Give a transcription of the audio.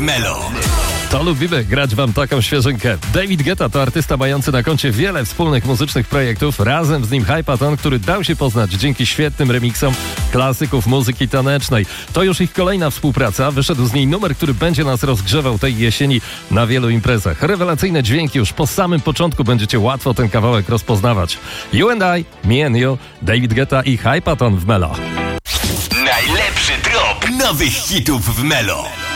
Melo. To lubimy grać wam taką świeżynkę. David Guetta to artysta mający na koncie wiele wspólnych muzycznych projektów. Razem z nim Hypaton, który dał się poznać dzięki świetnym remiksom klasyków muzyki tanecznej. To już ich kolejna współpraca. Wyszedł z niej numer, który będzie nas rozgrzewał tej jesieni na wielu imprezach. Rewelacyjne dźwięki, już po samym początku będziecie łatwo ten kawałek rozpoznawać. You and I, Me and You, David Guetta i Hypaton w Melo. Najlepszy drop nowych hitów w Melo.